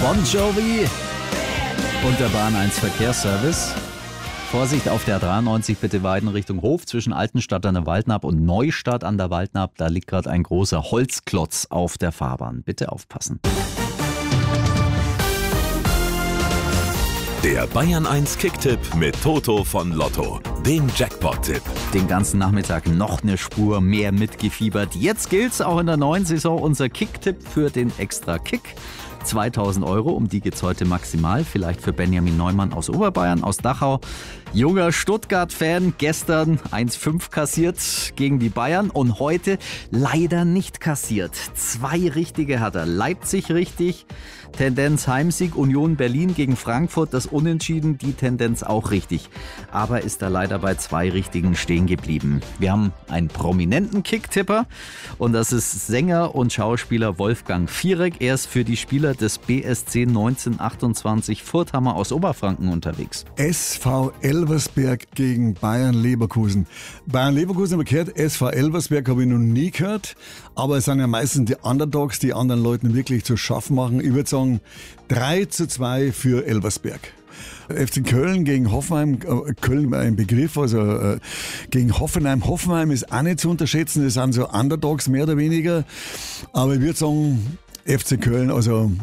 Bon Jovi und der Bahn 1 Verkehrsservice. Vorsicht auf der 93 bitte Weiden Richtung Hof zwischen Altenstadt an der Waldnaab und Neustadt an der Waldnaab. Da liegt gerade ein großer Holzklotz auf der Fahrbahn. Bitte aufpassen. Der Bayern 1 Kicktipp mit Toto von Lotto, dem Jackpot-Tipp. Den ganzen Nachmittag noch eine Spur mehr mitgefiebert. Jetzt gilt's auch in der neuen Saison unser Kicktipp für den Extra-Kick. 2.000 €, um die geht's heute maximal. Vielleicht für Benjamin Neumann aus Oberbayern, aus Dachau. Junger Stuttgart-Fan, gestern 1,5 kassiert gegen die Bayern und heute leider nicht kassiert. 2 richtige hat er. Leipzig richtig, Tendenz Heimsieg, Union Berlin gegen Frankfurt, das Unentschieden, die Tendenz auch richtig. Aber ist da leider bei 2 richtigen stehen geblieben. Wir haben einen prominenten Kicktipper und das ist Sänger und Schauspieler Wolfgang Fierek. Er ist für die Spieler des BSC 1928 Furthammer aus Oberfranken unterwegs. SV Elversberg gegen Bayern Leverkusen. Bayern Leverkusen habe ich gehört, SV Elversberg habe ich noch nie gehört, aber es sind ja meistens die Underdogs, die anderen Leuten wirklich zu schaffen machen. Ich würde sagen 3:2 für Elversberg. FC Köln gegen Hoffenheim, Köln war ein Begriff, also gegen Hoffenheim. Hoffenheim ist auch nicht zu unterschätzen, das sind so Underdogs mehr oder weniger, aber ich würde sagen FC Köln, also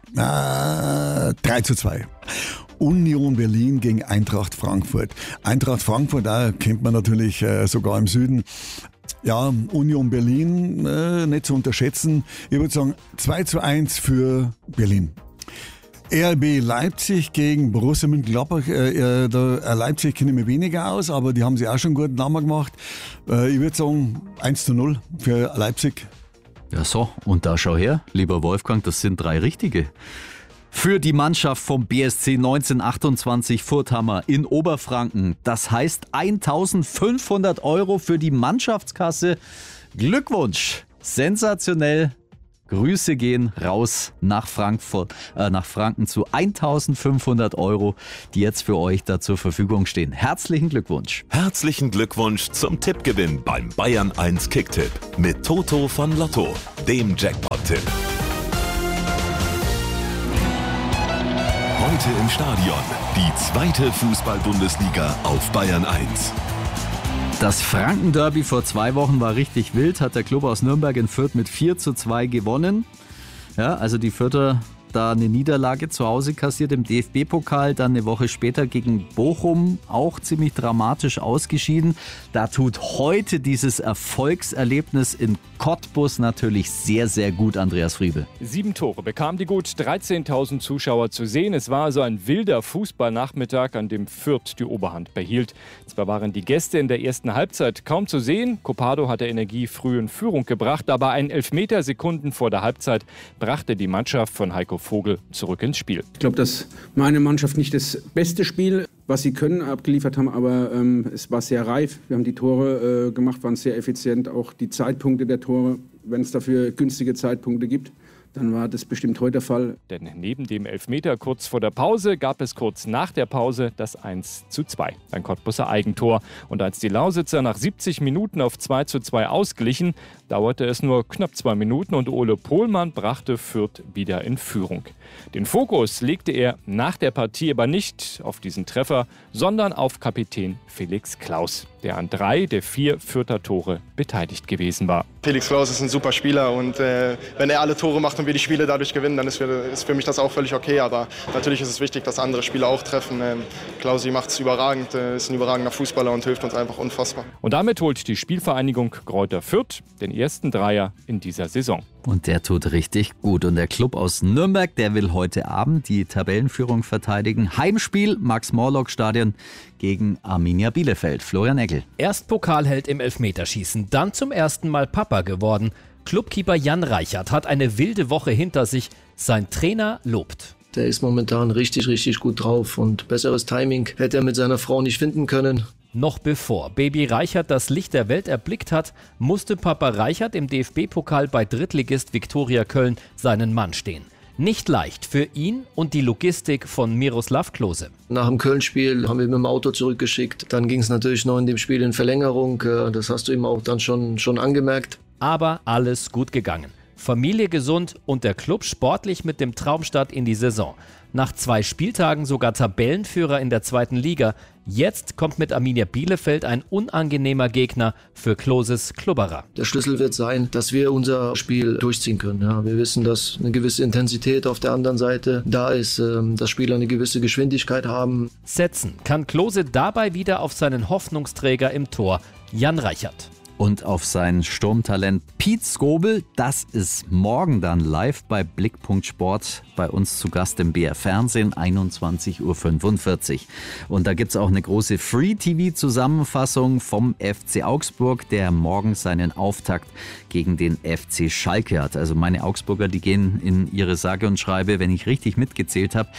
3:2. Union Berlin gegen Eintracht Frankfurt. Eintracht Frankfurt, da kennt man natürlich sogar im Süden. Ja, Union Berlin nicht zu unterschätzen. Ich würde sagen 2:1 für Berlin. RB Leipzig gegen Borussia Mönchengladbach. Leipzig kenne ich mir weniger aus, aber die haben sich auch schon einen guten Namen gemacht. Ich würde sagen 1:0 für Leipzig. Ja so, und da schau her, lieber Wolfgang, das sind 3 richtige. Für die Mannschaft vom BSC 1928 Furthammer in Oberfranken. Das heißt 1.500 € für die Mannschaftskasse. Glückwunsch! Sensationell! Grüße gehen raus nach Franken zu 1.500 €, die jetzt für euch da zur Verfügung stehen. Herzlichen Glückwunsch. Herzlichen Glückwunsch zum Tippgewinn beim Bayern 1 Kicktipp mit Toto von Lotto, dem Jackpot-Tipp. Heute im Stadion die 2. Fußball-Bundesliga auf Bayern 1. Das Franken-Derby vor 2 Wochen war richtig wild, hat der Club aus Nürnberg in Fürth mit 4:2 gewonnen. Ja, also die Fürther da eine Niederlage zu Hause kassiert im DFB-Pokal, dann eine Woche später gegen Bochum auch ziemlich dramatisch ausgeschieden. Da tut heute dieses Erfolgserlebnis in Cottbus natürlich sehr, sehr gut, Andreas Friebel. 7 Tore bekamen die gut 13.000 Zuschauer zu sehen. Es war also ein wilder Fußballnachmittag, an dem Fürth die Oberhand behielt. Zwar waren die Gäste in der ersten Halbzeit kaum zu sehen. Copado hatte Energie früh in Führung gebracht, aber ein Elfmetersekunden vor der Halbzeit brachte die Mannschaft von Heiko Vogel zurück ins Spiel. Ich glaube, dass meine Mannschaft nicht das beste Spiel, was sie können, abgeliefert haben, aber es war sehr reif. Wir haben die Tore gemacht, waren sehr effizient. Auch die Zeitpunkte der Tore, wenn es dafür günstige Zeitpunkte gibt, dann war das bestimmt heute der Fall. Denn neben dem Elfmeter kurz vor der Pause gab es kurz nach der Pause das 1:2. Ein Cottbuser Eigentor. Und als die Lausitzer nach 70 Minuten auf 2:2 ausglichen, dauerte es nur knapp 2 Minuten und Ole Pohlmann brachte Fürth wieder in Führung. Den Fokus legte er nach der Partie aber nicht auf diesen Treffer, sondern auf Kapitän Felix Klaus, der an 3 der 4 Fürther Tore beteiligt gewesen war. Felix Klaus ist ein super Spieler und wenn er alle Tore macht und wir die Spiele dadurch gewinnen, dann ist für mich das auch völlig okay. Aber natürlich ist es wichtig, dass andere Spieler auch treffen. Klausi macht es überragend, ist ein überragender Fußballer und hilft uns einfach unfassbar. Und damit holt die Spielvereinigung Greuther Fürth den ersten Dreier in dieser Saison. Und der tut richtig gut. Und der Club aus Nürnberg, der will heute Abend die Tabellenführung verteidigen. Heimspiel, Max-Morlock-Stadion gegen Arminia Bielefeld. Florian Egger. Erst Pokalheld im Elfmeterschießen, dann zum ersten Mal Papa geworden. Clubkeeper Jan Reichert hat eine wilde Woche hinter sich. Sein Trainer lobt. Der ist momentan richtig, richtig gut drauf und besseres Timing hätte er mit seiner Frau nicht finden können. Noch bevor Baby Reichert das Licht der Welt erblickt hat, musste Papa Reichert im DFB-Pokal bei Drittligist Viktoria Köln seinen Mann stehen. Nicht leicht für ihn und die Logistik von Miroslav Klose. Nach dem Köln-Spiel haben wir mit dem Auto zurückgeschickt. Dann ging es natürlich noch in dem Spiel in Verlängerung. Das hast du ihm auch dann schon angemerkt. Aber alles gut gegangen. Familie gesund und der Club sportlich mit dem Traumstart in die Saison. Nach 2 Spieltagen sogar Tabellenführer in der 2. Liga. Jetzt kommt mit Arminia Bielefeld ein unangenehmer Gegner für Kloses Klubberer. Der Schlüssel wird sein, dass wir unser Spiel durchziehen können. Ja, wir wissen, dass eine gewisse Intensität auf der anderen Seite da ist, dass Spieler eine gewisse Geschwindigkeit haben. Setzen kann Klose dabei wieder auf seinen Hoffnungsträger im Tor, Jan Reichert. Und auf sein Sturmtalent Piet Skobel, das ist morgen dann live bei Blickpunkt Sport bei uns zu Gast im BR Fernsehen, 21:45 Uhr. Und da gibt es auch eine große Free-TV-Zusammenfassung vom FC Augsburg, der morgen seinen Auftakt gegen den FC Schalke hat. Also meine Augsburger, die gehen in ihre sage und schreibe, wenn ich richtig mitgezählt habe,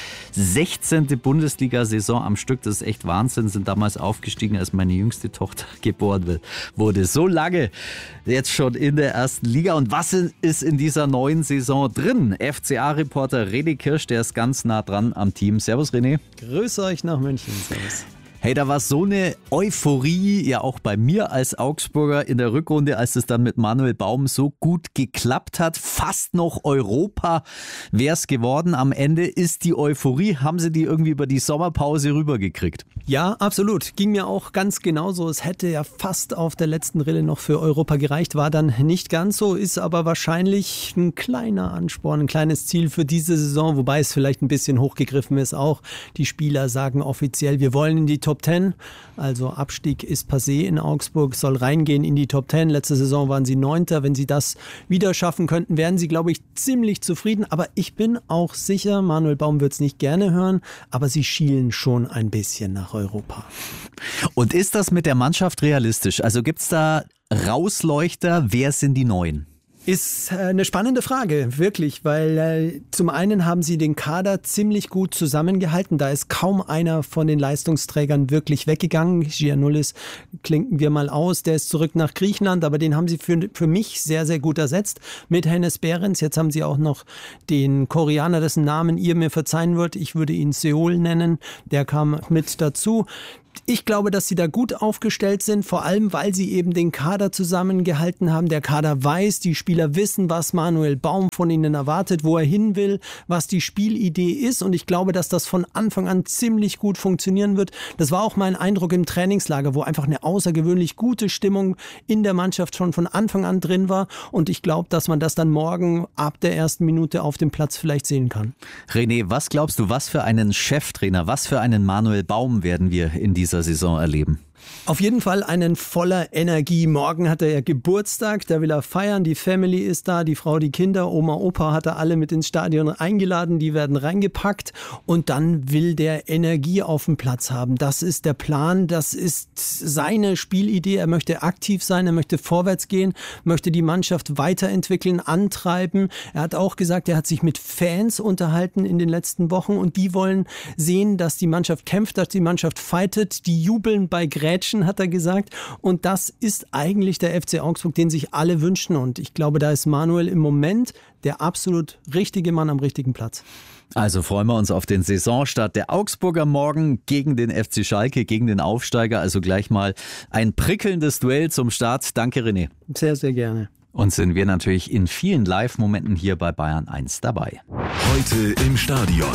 16. Bundesliga-Saison am Stück. Das ist echt Wahnsinn, sind damals aufgestiegen, als meine jüngste Tochter geboren wurde. So lange jetzt schon in der 1. Liga. Und was ist in dieser neuen Saison drin? FCA-Reporter René Kirsch, der ist ganz nah dran am Team. Servus René. Grüß euch nach München. Servus. Hey, da war so eine Euphorie, ja auch bei mir als Augsburger in der Rückrunde, als es dann mit Manuel Baum so gut geklappt hat. Fast noch Europa wäre es geworden. Am Ende ist die Euphorie, haben sie die irgendwie über die Sommerpause rübergekriegt? Ja, absolut. Ging mir auch ganz genauso. Es hätte ja fast auf der letzten Rille noch für Europa gereicht, war dann nicht ganz so, ist aber wahrscheinlich ein kleiner Ansporn, ein kleines Ziel für diese Saison, wobei es vielleicht ein bisschen hochgegriffen ist auch. Die Spieler sagen offiziell, wir wollen in die Top 10, also Abstieg ist passé in Augsburg, soll reingehen in die Top 10. Letzte Saison waren sie 9. Wenn sie das wieder schaffen könnten, wären sie, glaube ich, ziemlich zufrieden. Aber ich bin auch sicher, Manuel Baum wird es nicht gerne hören, aber sie schielen schon ein bisschen nach Europa. Und ist das mit der Mannschaft realistisch? Also gibt es da Rausleuchter? Wer sind die Neuen? Ist eine spannende Frage, wirklich, weil zum einen haben sie den Kader ziemlich gut zusammengehalten. Da ist kaum einer von den Leistungsträgern wirklich weggegangen. Giannoulis klinken wir mal aus, der ist zurück nach Griechenland, aber den haben sie für mich sehr, sehr gut ersetzt mit Hennes Behrens. Jetzt haben sie auch noch den Koreaner, dessen Namen ihr mir verzeihen würdet. Ich würde ihn Seol nennen. Der kam mit dazu. Ich glaube, dass sie da gut aufgestellt sind, vor allem, weil sie eben den Kader zusammengehalten haben. Der Kader weiß, die Spieler wissen, was Manuel Baum von ihnen erwartet, wo er hin will, was die Spielidee ist. Und ich glaube, dass das von Anfang an ziemlich gut funktionieren wird. Das war auch mein Eindruck im Trainingslager, wo einfach eine außergewöhnlich gute Stimmung in der Mannschaft schon von Anfang an drin war. Und ich glaube, dass man das dann morgen ab der ersten Minute auf dem Platz vielleicht sehen kann. René, was glaubst du, was für einen Cheftrainer, was für einen Manuel Baum werden wir in dieser Saison erleben? Auf jeden Fall einen voller Energie. Morgen hat er ja Geburtstag, da will er feiern. Die Family ist da, die Frau, die Kinder, Oma, Opa hat er alle mit ins Stadion eingeladen. Die werden reingepackt und dann will der Energie auf dem Platz haben. Das ist der Plan, das ist seine Spielidee. Er möchte aktiv sein, er möchte vorwärts gehen, möchte die Mannschaft weiterentwickeln, antreiben. Er hat auch gesagt, er hat sich mit Fans unterhalten in den letzten Wochen und die wollen sehen, dass die Mannschaft kämpft, dass die Mannschaft fightet. Die jubeln bei Grätschen, hat er gesagt. Und das ist eigentlich der FC Augsburg, den sich alle wünschen. Und ich glaube, da ist Manuel im Moment der absolut richtige Mann am richtigen Platz. Also freuen wir uns auf den Saisonstart der Augsburger morgen gegen den FC Schalke, gegen den Aufsteiger. Also gleich mal ein prickelndes Duell zum Start. Danke, René. Sehr, sehr gerne. Und sind wir natürlich in vielen Live-Momenten hier bei Bayern 1 dabei. Heute im Stadion.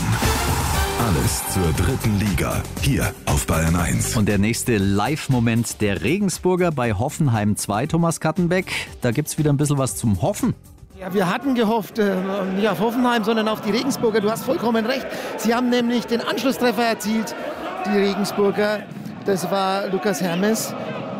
Alles zur 3. Liga, hier auf Bayern 1. Und der nächste Live-Moment der Regensburger bei Hoffenheim 2, Thomas Kattenbeck. Da gibt es wieder ein bisschen was zum Hoffen. Ja, wir hatten gehofft, nicht auf Hoffenheim, sondern auf die Regensburger. Du hast vollkommen recht. Sie haben nämlich den Anschlusstreffer erzielt, die Regensburger. Das war Lukas Hermes.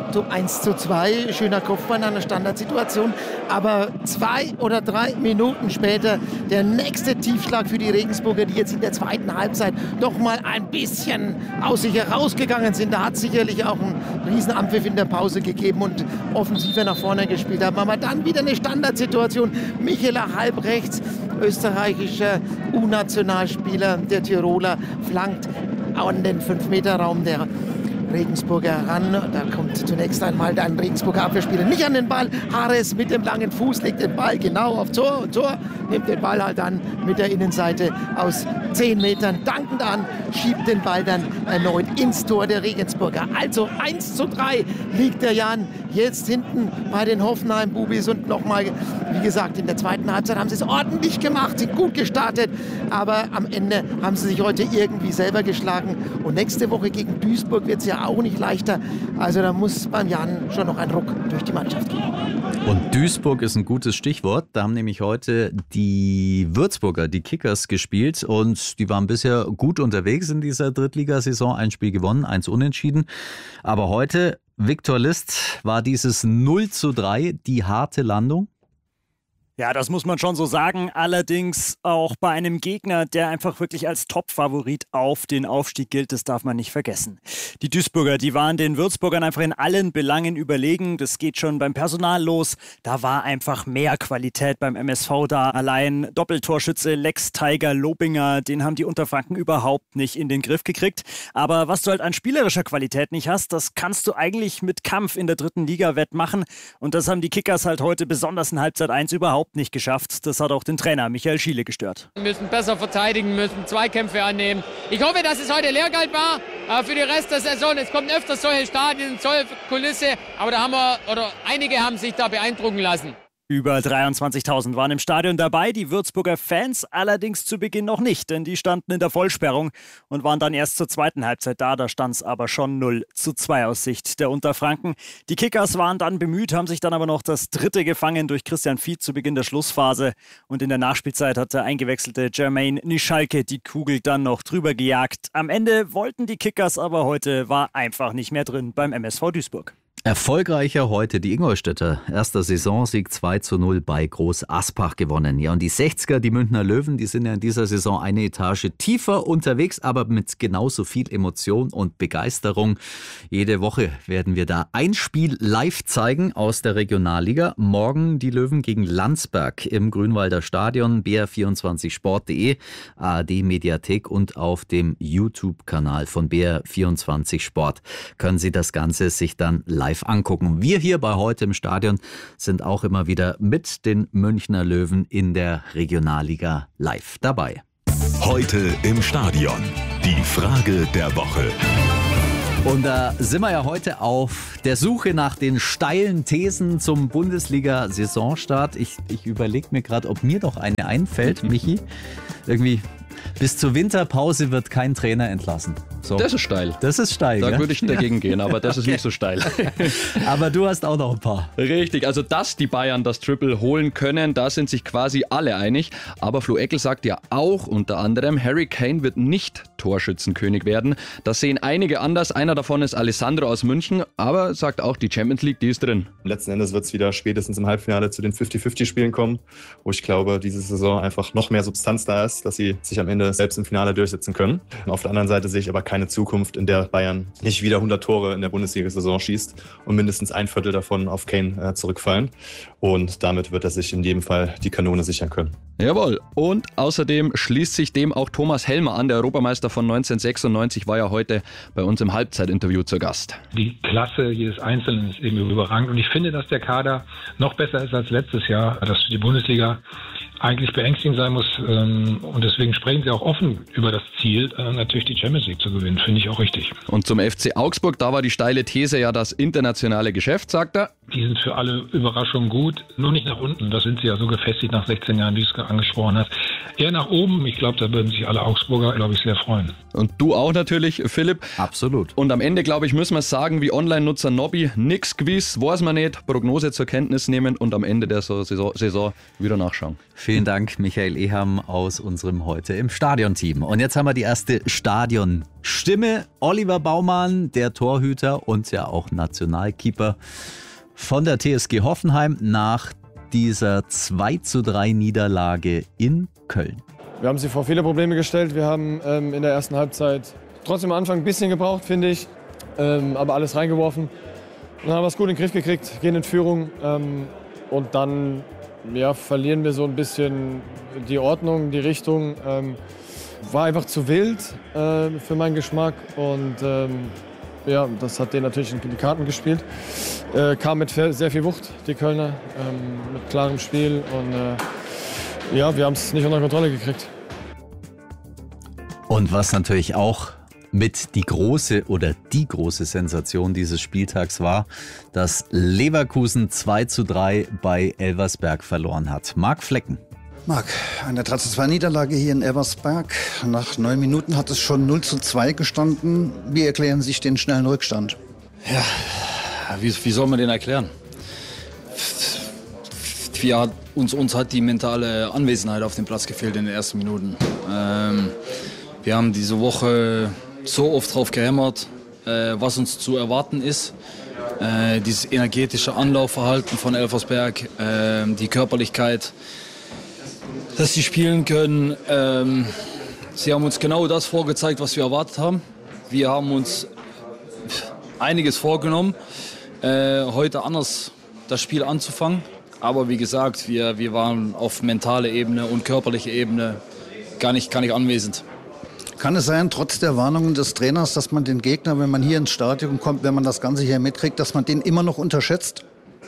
1:2, schöner Kopfball in einer Standardsituation. Aber 2 oder 3 Minuten später der nächste Tiefschlag für die Regensburger, die jetzt in der zweiten Halbzeit doch mal ein bisschen aus sich herausgegangen sind. Da hat es sicherlich auch einen Riesenanpfiff in der Pause gegeben und offensiver nach vorne gespielt haben. Aber dann wieder eine Standardsituation. Michela halbrechts, österreichischer U-Nationalspieler, der Tiroler, flankt an den 5-Meter-Raum der Regensburger ran. Da kommt zunächst einmal ein Regensburger Abwehrspieler nicht an den Ball. Hares mit dem langen Fuß legt den Ball genau auf Tor und Tor nimmt den Ball halt dann mit der Innenseite aus 10 Metern dankend an, schiebt den Ball dann erneut ins Tor der Regensburger. Also 1:3 liegt der Jan jetzt hinten bei den Hoffenheim-Bubis und nochmal, wie gesagt, in der zweiten Halbzeit haben sie es ordentlich gemacht, sind gut gestartet, aber am Ende haben sie sich heute irgendwie selber geschlagen und nächste Woche gegen Duisburg wird es ja auch nicht leichter, also da muss beim Jan schon noch ein Ruck durch die Mannschaft gehen. Und Duisburg ist ein gutes Stichwort, da haben nämlich heute die Würzburger, die Kickers gespielt und die waren bisher gut unterwegs in dieser Drittligasaison, ein Spiel gewonnen, 1 unentschieden, aber heute Viktor List, war dieses 0:3 die harte Landung? Ja, das muss man schon so sagen. Allerdings auch bei einem Gegner, der einfach wirklich als Top-Favorit auf den Aufstieg gilt, das darf man nicht vergessen. Die Duisburger, die waren den Würzburgern einfach in allen Belangen überlegen. Das geht schon beim Personal los. Da war einfach mehr Qualität beim MSV da. Allein Doppeltorschütze Lex Tiger Lobinger, den haben die Unterfranken überhaupt nicht in den Griff gekriegt. Aber was du halt an spielerischer Qualität nicht hast, das kannst du eigentlich mit Kampf in der 3. Liga wettmachen. Und das haben die Kickers halt heute besonders in Halbzeit 1 überhaupt nicht geschafft. Das hat auch den Trainer Michael Schiele gestört. Wir müssen besser verteidigen, müssen Zweikämpfe annehmen. Ich hoffe, dass es heute Lehrgeld war für den Rest der Saison. Es kommen öfters solche Stadien, solche Kulisse, aber einige haben sich da beeindrucken lassen. Über 23.000 waren im Stadion dabei, die Würzburger Fans allerdings zu Beginn noch nicht, denn die standen in der Vollsperrung und waren dann erst zur zweiten Halbzeit da. Da stand es aber schon 0:2 aus Sicht der Unterfranken. Die Kickers waren dann bemüht, haben sich dann aber noch das dritte gefangen durch Christian Fied zu Beginn der Schlussphase. Und in der Nachspielzeit hat der eingewechselte Jermaine Nischalke die Kugel dann noch drüber gejagt. Am Ende wollten die Kickers, aber heute war einfach nicht mehr drin beim MSV Duisburg. Erfolgreicher heute die Ingolstädter. Erster Saisonsieg 2:0 bei Groß Aspach gewonnen. Ja, und die 60er, die Münchner Löwen, die sind ja in dieser Saison eine Etage tiefer unterwegs, aber mit genauso viel Emotion und Begeisterung. Jede Woche werden wir da ein Spiel live zeigen aus der Regionalliga. Morgen die Löwen gegen Landsberg im Grünwalder Stadion, br24sport.de, ARD Mediathek und auf dem YouTube-Kanal von BR24 Sport können Sie das Ganze sich dann live angucken. Wir hier bei Heute im Stadion sind auch immer wieder mit den Münchner Löwen in der Regionalliga live dabei. Heute im Stadion. Die Frage der Woche. Und da sind wir ja heute auf der Suche nach den steilen Thesen zum Bundesliga-Saisonstart. Ich überlege mir gerade, ob mir doch eine einfällt, Michi. Irgendwie bis zur Winterpause wird kein Trainer entlassen. So. Das ist steil. Das ist steil, Da gell? würde ich dagegen gehen, aber das ist nicht so steil. Aber du hast auch noch ein paar. Richtig, also dass die Bayern das Triple holen können, da sind sich quasi alle einig. Aber Flo Eckel sagt ja auch unter anderem, Harry Kane wird nicht Torschützenkönig werden. Das sehen einige anders. Einer davon ist Alessandro aus München, aber sagt auch, die Champions League, die ist drin. Letzten Endes wird es wieder spätestens im Halbfinale zu den 50-50-Spielen kommen, wo ich glaube, diese Saison einfach noch mehr Substanz da ist, dass sie sich am Ende selbst im Finale durchsetzen können. Auf der anderen Seite sehe ich aber keine Zukunft, in der Bayern nicht wieder 100 Tore in der Bundesliga-Saison schießt und mindestens ein Viertel davon auf Kane zurückfallen. Und damit wird er sich in jedem Fall die Kanone sichern können. Jawohl. Und außerdem schließt sich dem auch Thomas Helmer an. Der Europameister von 1996 war ja heute bei uns im Halbzeitinterview zu Gast. Die Klasse jedes Einzelnen ist irgendwie überragend. Und ich finde, dass der Kader noch besser ist als letztes Jahr, dass die Bundesliga eigentlich beängstigend sein muss. Und deswegen sprechen sie auch offen über das Ziel, natürlich die Champions League zu gewinnen. Finde ich auch richtig. Und zum FC Augsburg, da war die steile These ja das internationale Geschäft, sagt er. Die sind für alle Überraschungen gut, nur nicht nach unten. Da sind sie ja so gefestigt nach 16 Jahren, wie du es angesprochen hast. Eher nach oben. Ich glaube, da würden sich alle Augsburger, glaube ich, sehr freuen. Und du auch natürlich, Philipp. Absolut. Und am Ende, glaube ich, müssen wir sagen, wie Online-Nutzer Nobby, nix gewiss, weiß man nicht, Prognose zur Kenntnis nehmen und am Ende der Saison wieder nachschauen. Vielen Dank, Michael Eham aus unserem Heute im Stadion-Team. Und jetzt haben wir die erste Stadionstimme. Oliver Baumann, der Torhüter und ja auch Nationalkeeper von der TSG Hoffenheim nach dieser 2:3 Niederlage in Köln. Wir haben sie vor viele Probleme gestellt. Wir haben in der ersten Halbzeit trotzdem am Anfang ein bisschen gebraucht, finde ich. Aber alles reingeworfen. Dann haben wir es gut in den Griff gekriegt, gehen in Führung. Und dann verlieren wir so ein bisschen die Ordnung, die Richtung. War einfach zu wild für meinen Geschmack. Und ja, das hat denen natürlich in die Karten gespielt. Kam mit sehr viel Wucht, die Kölner, mit klarem Spiel. Und ja, wir haben es nicht unter Kontrolle gekriegt. Und was natürlich auch mit die große Sensation dieses Spieltags war, dass Leverkusen 2:3 bei Elversberg verloren hat. Marc Flecken. Marc, eine 3:2-Niederlage hier in Elversberg. Nach 9 Minuten hat es schon 0:2 gestanden. Wie erklären Sie sich den schnellen Rückstand? Ja, wie soll man den erklären? Uns hat die mentale Anwesenheit auf dem Platz gefehlt in den ersten Minuten. Wir haben diese Woche so oft drauf gehämmert, was uns zu erwarten ist. Dieses energetische Anlaufverhalten von Elversberg, die Körperlichkeit, dass sie spielen können. Sie haben uns genau das vorgezeigt, was wir erwartet haben. Wir haben uns einiges vorgenommen, heute anders das Spiel anzufangen. Aber wie gesagt, wir waren auf mentale Ebene und körperliche Ebene gar nicht anwesend. Kann es sein, trotz der Warnungen des Trainers, dass man den Gegner, wenn man hier ins Stadion kommt, wenn man das Ganze hier mitkriegt, dass man den immer noch unterschätzt?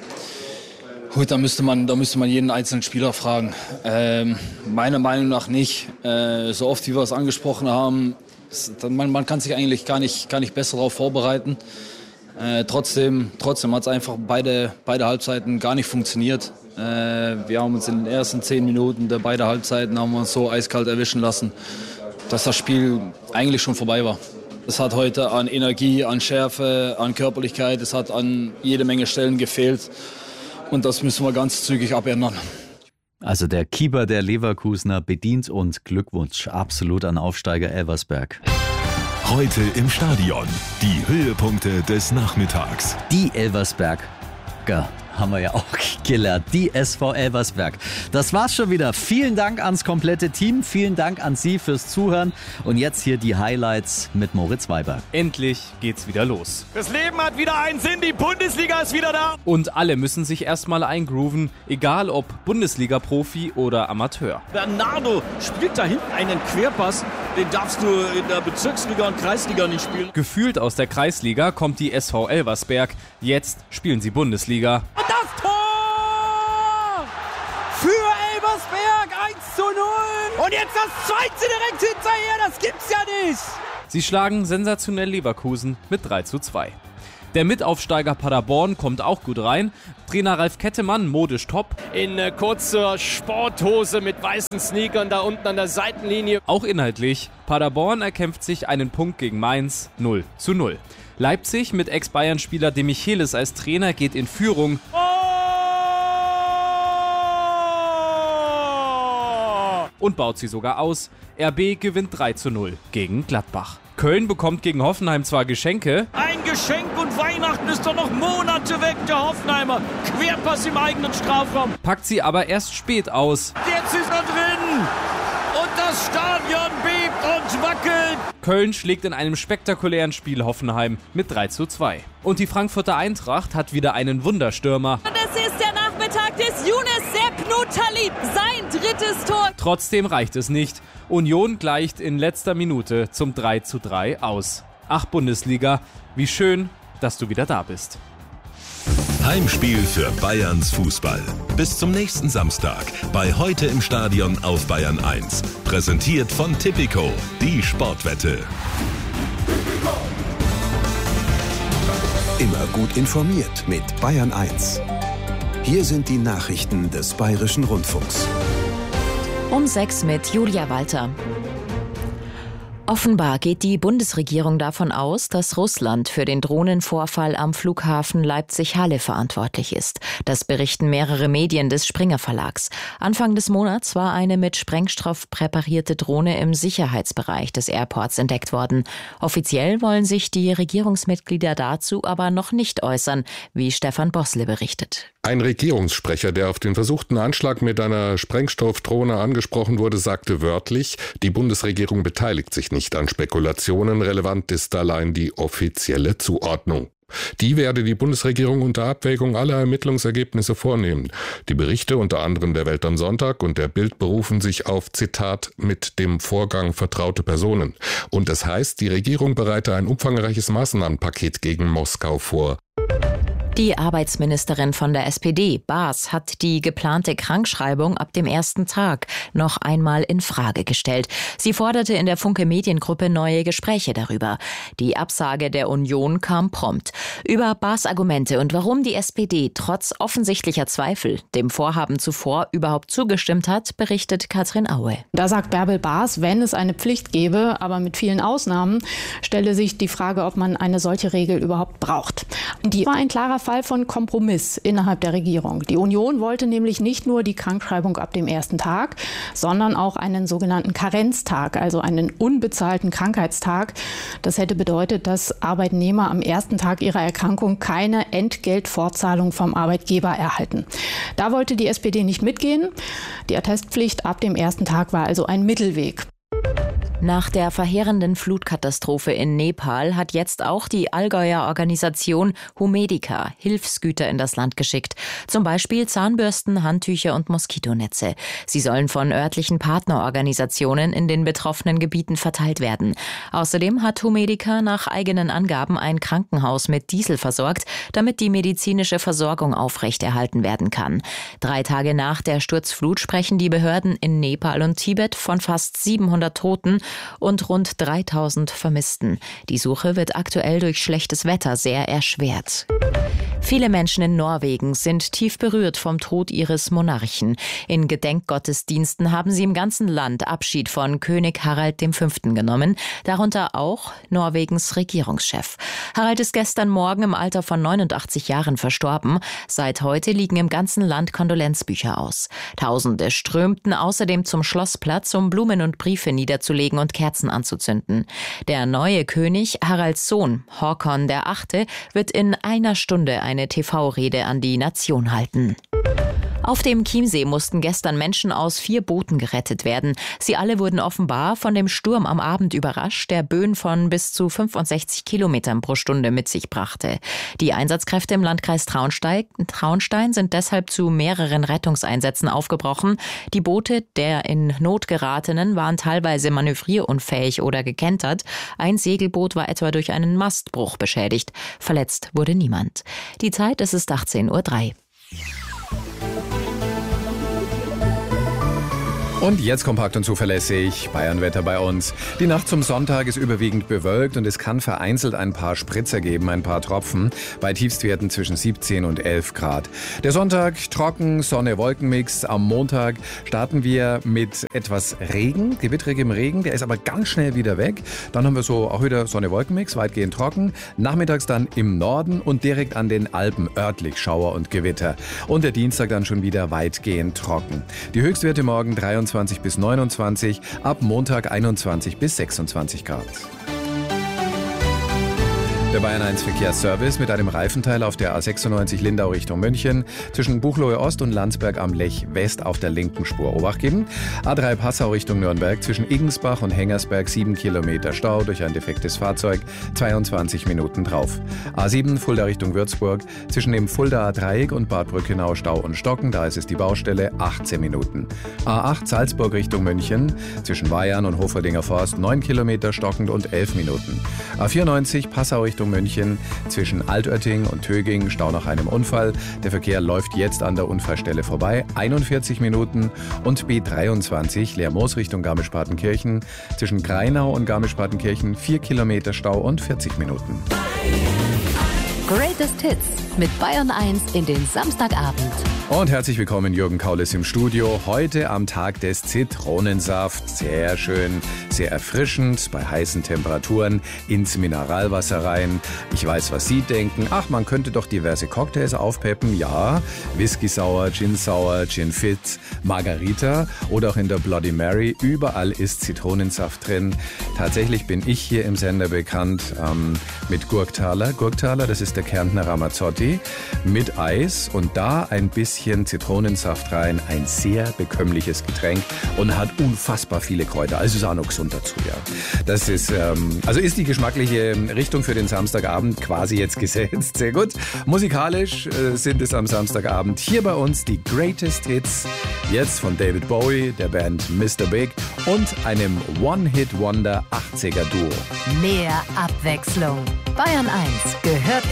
Gut, da müsste man jeden einzelnen Spieler fragen. Meiner Meinung nach nicht. So oft wie wir es angesprochen haben, man kann sich eigentlich gar nicht besser darauf vorbereiten. Trotzdem hat es einfach beide Halbzeiten gar nicht funktioniert. Wir haben uns in den ersten 10 Minuten der beiden Halbzeiten haben wir uns so eiskalt erwischen lassen, dass das Spiel eigentlich schon vorbei war. Es hat heute an Energie, an Schärfe, an Körperlichkeit, es hat an jede Menge Stellen gefehlt. Und das müssen wir ganz zügig abändern. Also der Keeper der Leverkusener bedient und Glückwunsch absolut an Aufsteiger Elversberg. Heute im Stadion. Die Höhepunkte des Nachmittags. Die Elversberger haben wir ja auch gelernt. Die SV Elversberg. Das war's schon wieder. Vielen Dank ans komplette Team. Vielen Dank an Sie fürs Zuhören. Und jetzt hier die Highlights mit Moritz Weiber. Endlich geht's wieder los. Das Leben hat wieder einen Sinn. Die Bundesliga ist wieder da. Und alle müssen sich erstmal eingrooven. Egal ob Bundesliga-Profi oder Amateur. Bernardo spielt da hinten einen Querpass. Den darfst du in der Bezirksliga und Kreisliga nicht spielen. Gefühlt aus der Kreisliga kommt die SV Elversberg. Jetzt spielen sie Bundesliga. Und das Tor! Für Elversberg 1:0. Und jetzt das zweite direkt hinterher. Das gibt's ja nicht. Sie schlagen sensationell Leverkusen mit 3:2. Der Mitaufsteiger Paderborn kommt auch gut rein. Trainer Ralf Kettemann, modisch top. In kurzer Sporthose mit weißen Sneakern da unten an der Seitenlinie. Auch inhaltlich. Paderborn erkämpft sich einen Punkt gegen Mainz 0:0. Leipzig mit Ex-Bayern-Spieler De Michelis als Trainer geht in Führung. Und baut sie sogar aus. RB gewinnt 3:0 gegen Gladbach. Köln bekommt gegen Hoffenheim zwar Geschenke. Ein Geschenk und Weihnachten ist doch noch Monate weg, der Hoffenheimer. Querpass im eigenen Strafraum. Packt sie aber erst spät aus. Jetzt ist er drin. Und das Stadion bebt und wackelt. Köln schlägt in einem spektakulären Spiel Hoffenheim mit 3:2. Und die Frankfurter Eintracht hat wieder einen Wunderstürmer. Das ist der Nachmittag des Younes Sepnoutali. Sein 3. Tor. Trotzdem reicht es nicht. Union gleicht in letzter Minute zum 3:3 aus. Ach Bundesliga, wie schön, dass du wieder da bist. Heimspiel für Bayerns Fußball. Bis zum nächsten Samstag bei Heute im Stadion auf Bayern 1. Präsentiert von Tipico, die Sportwette. Immer gut informiert mit Bayern 1. Hier sind die Nachrichten des Bayerischen Rundfunks. Um 6 mit Julia Walter. Offenbar geht die Bundesregierung davon aus, dass Russland für den Drohnenvorfall am Flughafen Leipzig-Halle verantwortlich ist. Das berichten mehrere Medien des Springer Verlags. Anfang des Monats war eine mit Sprengstoff präparierte Drohne im Sicherheitsbereich des Airports entdeckt worden. Offiziell wollen sich die Regierungsmitglieder dazu aber noch nicht äußern, wie Stefan Bossle berichtet. Ein Regierungssprecher, der auf den versuchten Anschlag mit einer Sprengstoffdrohne angesprochen wurde, sagte wörtlich, die Bundesregierung beteiligt sich nicht an Spekulationen, relevant ist allein die offizielle Zuordnung. Die werde die Bundesregierung unter Abwägung aller Ermittlungsergebnisse vornehmen. Die Berichte unter anderem der Welt am Sonntag und der Bild berufen sich auf, Zitat, mit dem Vorgang vertraute Personen. Und das heißt, die Regierung bereite ein umfangreiches Maßnahmenpaket gegen Moskau vor. Die Arbeitsministerin von der SPD, Baas, hat die geplante Krankschreibung ab dem ersten Tag noch einmal in Frage gestellt. Sie forderte in der Funke-Mediengruppe neue Gespräche darüber. Die Absage der Union kam prompt. Über Baas' Argumente und warum die SPD trotz offensichtlicher Zweifel dem Vorhaben zuvor überhaupt zugestimmt hat, berichtet Katrin Aue. Da sagt Bärbel Baas, wenn es eine Pflicht gäbe, aber mit vielen Ausnahmen, stelle sich die Frage, ob man eine solche Regel überhaupt braucht. Die war ein klarer Fall von Kompromiss innerhalb der Regierung. Die Union wollte nämlich nicht nur die Krankschreibung ab dem ersten Tag, sondern auch einen sogenannten Karenztag, also einen unbezahlten Krankheitstag. Das hätte bedeutet, dass Arbeitnehmer am ersten Tag ihrer Erkrankung keine Entgeltfortzahlung vom Arbeitgeber erhalten. Da wollte die SPD nicht mitgehen. Die Attestpflicht ab dem ersten Tag war also ein Mittelweg. Nach der verheerenden Flutkatastrophe in Nepal hat jetzt auch die Allgäuer Organisation Humedica Hilfsgüter in das Land geschickt. Zum Beispiel Zahnbürsten, Handtücher und Moskitonetze. Sie sollen von örtlichen Partnerorganisationen in den betroffenen Gebieten verteilt werden. Außerdem hat Humedica nach eigenen Angaben ein Krankenhaus mit Diesel versorgt, damit die medizinische Versorgung aufrechterhalten werden kann. 3 Tage nach der Sturzflut sprechen die Behörden in Nepal und Tibet von fast 700 Toten und rund 3000 Vermissten. Die Suche wird aktuell durch schlechtes Wetter sehr erschwert. Viele Menschen in Norwegen sind tief berührt vom Tod ihres Monarchen. In Gedenkgottesdiensten haben sie im ganzen Land Abschied von König Harald V. genommen, darunter auch Norwegens Regierungschef. Harald ist gestern Morgen im Alter von 89 Jahren verstorben. Seit heute liegen im ganzen Land Kondolenzbücher aus. Tausende strömten außerdem zum Schlossplatz, um Blumen und Briefe niederzulegen und Kerzen anzuzünden. Der neue König, Haralds Sohn, Håkon VIII., wird in einer Stunde eine TV-Rede an die Nation halten. Auf dem Chiemsee mussten gestern Menschen aus 4 Booten gerettet werden. Sie alle wurden offenbar von dem Sturm am Abend überrascht, der Böen von bis zu 65 Kilometern pro Stunde mit sich brachte. Die Einsatzkräfte im Landkreis Traunstein sind deshalb zu mehreren Rettungseinsätzen aufgebrochen. Die Boote der in Not geratenen waren teilweise manövrierunfähig oder gekentert. Ein Segelboot war etwa durch einen Mastbruch beschädigt. Verletzt wurde niemand. Die Zeit, es ist 18:03 Uhr. Und jetzt kompakt und zuverlässig Bayernwetter bei uns. Die Nacht zum Sonntag ist überwiegend bewölkt und es kann vereinzelt ein paar Spritzer geben, ein paar Tropfen, bei Tiefstwerten zwischen 17 und 11 Grad. Der Sonntag trocken, Sonne-Wolkenmix. Am Montag starten wir mit etwas Regen, gewitterigem Regen, der ist aber ganz schnell wieder weg. Dann haben wir so auch wieder Sonne-Wolkenmix, weitgehend trocken. Nachmittags dann im Norden und direkt an den Alpen örtlich Schauer und Gewitter. Und der Dienstag dann schon wieder weitgehend trocken. Die Höchstwerte morgen 23 bis 29, ab Montag 21 bis 26 Grad. Der Bayern 1 Verkehrsservice mit einem Reifenteil auf der A96 Lindau Richtung München, zwischen Buchloe Ost und Landsberg am Lech West auf der linken Spur Obacht geben. A3 Passau Richtung Nürnberg, zwischen Igensbach und Hengersberg 7 Kilometer Stau durch ein defektes Fahrzeug, 22 Minuten drauf. A7 Fulda Richtung Würzburg, zwischen dem Fuldaer Dreieck und Bad Brückenau Stau und Stocken, da ist es die Baustelle, 18 Minuten. A8 Salzburg Richtung München, zwischen Bayern und Hoferdinger Forst 9 Kilometer stockend und 11 Minuten. A94 Passau Richtung München, zwischen Altötting und Töging Stau nach einem Unfall. Der Verkehr läuft jetzt an der Unfallstelle vorbei, 41 Minuten. Und B23 Lermoos Richtung Garmisch-Partenkirchen, zwischen Greinau und Garmisch-Partenkirchen 4 Kilometer Stau und 40 Minuten. Greatest Hits mit Bayern 1 in den Samstagabend. Und herzlich willkommen, Jürgen Kaulis im Studio. Heute am Tag des Zitronensaft. Sehr schön, sehr erfrischend, bei heißen Temperaturen ins Mineralwasser rein. Ich weiß, was Sie denken. Ach, man könnte doch diverse Cocktails aufpeppen. Ja, Whisky Sour, Gin Sour, Gin Fizz, Margarita oder auch in der Bloody Mary. Überall ist Zitronensaft drin. Tatsächlich bin ich hier im Sender bekannt mit Gurktaler. Gurktaler, das ist ist der Kärntner Ramazzotti mit Eis und da ein bisschen Zitronensaft rein. Ein sehr bekömmliches Getränk und hat unfassbar viele Kräuter. Also ist auch noch gesund dazu, ja. Das ist, ist die geschmackliche Richtung für den Samstagabend quasi jetzt gesetzt. Sehr gut. Musikalisch sind es am Samstagabend hier bei uns die Greatest Hits. Jetzt von David Bowie, der Band Mr. Big und einem One-Hit-Wonder 80er-Duo. Mehr Abwechslung. Bayern 1 gehört